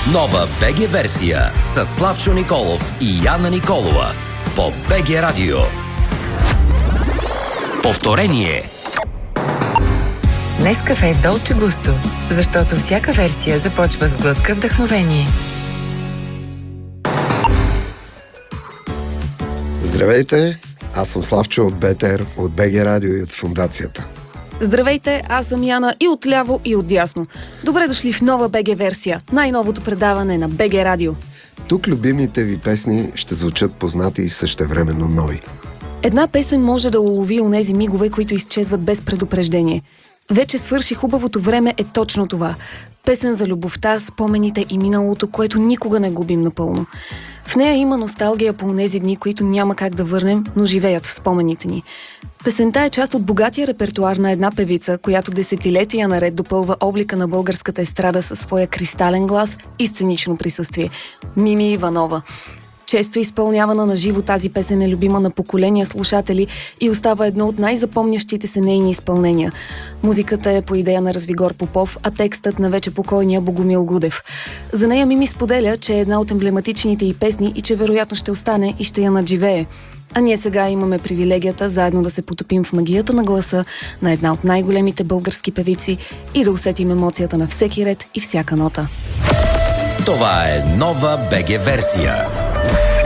Нова БГ версия с Славчо Николов и Яна Николова по БГ Радио. Повторение. Нескафе Долче Густо, защото всяка версия започва с глътка вдъхновение. Здравейте, аз съм Славчо от БТР, от БГ Радио и от Фондацията. Здравейте, аз съм Яна и отляво и отдясно. Добре дошли в нова БГ версия, най-новото предаване на БГ Радио. Тук любимите ви песни ще звучат познати и същевременно нови. Една песен може да улови онези мигове, които изчезват без предупреждение. Вече свърши хубавото време е точно това. Песен за любовта, спомените и миналото, което никога не губим напълно. В нея има носталгия по онези дни, които няма как да върнем, но живеят в спомените ни. Песента е част от богатия репертуар на една певица, която десетилетия наред допълва облика на българската естрада със своя кристален глас и сценично присъствие – Мими Иванова. Често изпълнявана на живо, тази песен е любима на поколения слушатели и остава едно от най-запомнящите се нейни изпълнения. Музиката е по идея на Развигор Попов, а текстът на вече покойния Богомил Гудев. За нея Мими споделя, че е една от емблематичните й песни и че вероятно ще остане и ще я надживее. А ние сега имаме привилегията заедно да се потопим в магията на гласа на една от най-големите български певици и да усетим емоцията на всеки ред и всяка нота. Това е нова БГ версия.